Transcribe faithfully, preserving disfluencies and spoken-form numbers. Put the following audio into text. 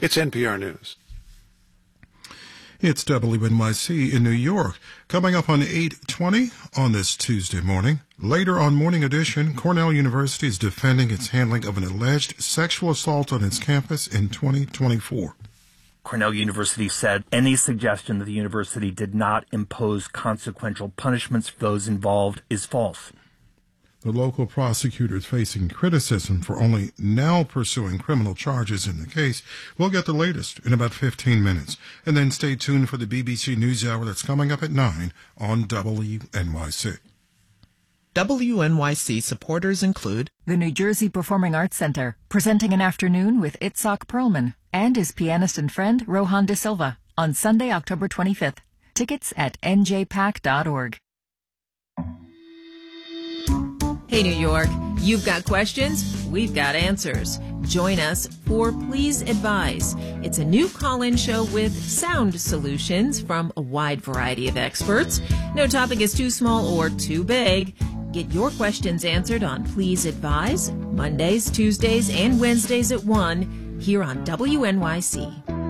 It's N P R News. It's W N Y C in New York. Coming up on eight twenty on this Tuesday morning. Later on Morning Edition, Cornell University is defending its handling of an alleged sexual assault on its campus in twenty twenty-four. Cornell University said any suggestion that the university did not impose consequential punishments for those involved is false. The local prosecutor is facing criticism for only now pursuing criminal charges in the case. We'll get the latest in about fifteen minutes. And then stay tuned for the B B C NewsHour that's coming up at nine on W N Y C. W N Y C supporters include the New Jersey Performing Arts Center, presenting an afternoon with Itzhak Perlman and his pianist and friend Rohan De Silva on Sunday, October twenty-fifth. Tickets at N J pack dot org. Hey, New York, you've got questions, we've got answers. Join us for Please Advise. It's a new call-in show with sound solutions from a wide variety of experts. No topic is too small or too big. Get your questions answered on Please Advise, Mondays, Tuesdays, and Wednesdays at one, here on W N Y C.